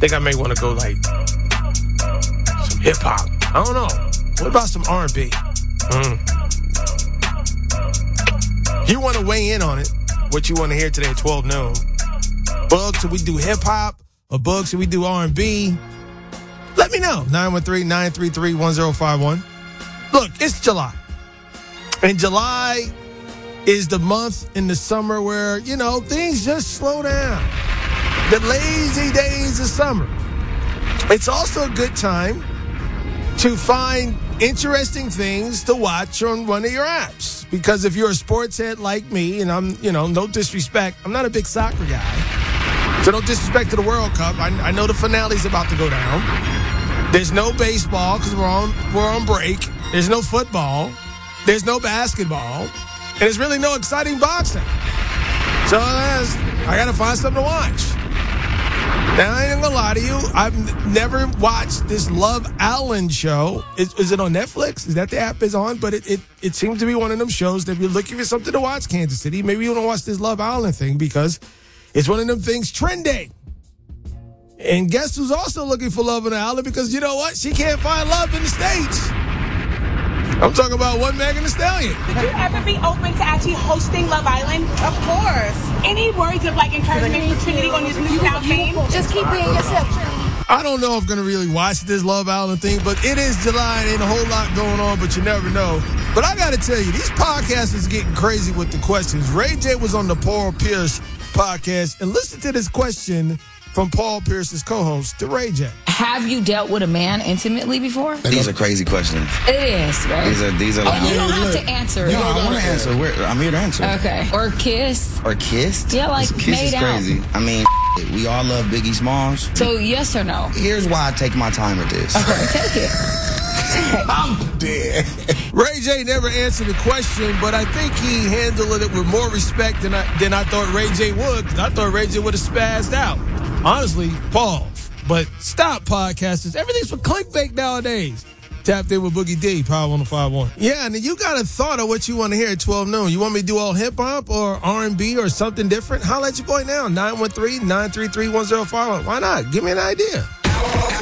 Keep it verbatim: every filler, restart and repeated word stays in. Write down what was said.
think I may want to go like some hip hop. I don't know. What about some R and B? Mm. You want to weigh in on it? What you want to hear today at twelve noon? Bug, should we do hip hop? Or Bug, should we do R and B? Let me know. nine one three, nine three three, one zero five one. Look, it's July. And July is the month in the summer where, you know, things just slow down. The lazy days of summer. It's also a good time to find interesting things to watch on one of your apps. Because if you're a sports head like me, and I'm, you know, no disrespect, I'm not a big soccer guy. So no disrespect to the World Cup. I, I know the finale's about to go down. There's no baseball because we're on, we're on break. There's no football. There's no basketball. And there's really no exciting boxing. So I got to find something to watch. Now, I ain't going to lie to you. I've never watched this Love Island show. Is, is it on Netflix? Is that the app is on? But it, it, it seems to be one of them shows that if you're looking for something to watch, Kansas City, maybe you want to watch this Love Island thing because it's one of them things trending. And guess who's also looking for love on the island? Because you know what? She can't find love in the States. I'm talking about one Megan Thee Stallion. Would you ever be open to actually hosting Love Island? Of course. Any words of like encouragement for Trinity on this newfound fame? Just keep being yourself, Trinity. I don't know if I'm going to really watch this Love Island thing, but it is July and ain't a whole lot going on, but you never know. But I got to tell you, these podcasters are getting crazy with the questions. Ray J was on the Paul Pierce podcast, and listen to this question from Paul Pierce's co-host to Ray J. Have you dealt with a man intimately before? These are crazy questions. It is, right? These are these are. Oh, like, you don't have look, to answer. No, I want to answer. We're, I'm here to answer. Okay. Or kiss. Or kissed? Yeah, like kiss made is out. crazy. I mean, we all love Biggie Smalls. So yes or no? Here's why I take my time with this. Okay, take it. I'm dead. Ray J never answered the question, but I think he handled it with more respect than I than I thought Ray J would. I thought Ray J would have spazzed out. Honestly, pause. But stop, podcasters. Everything's for clickbait nowadays. Tapped in with Boogie D, Power one oh five point one. Yeah, and you got a thought of what you want to hear at twelve noon. You want me to do all hip-hop or R and B or something different? Holla at your boy now, nine one three, nine three three, one zero five one. Why not? Give me an idea.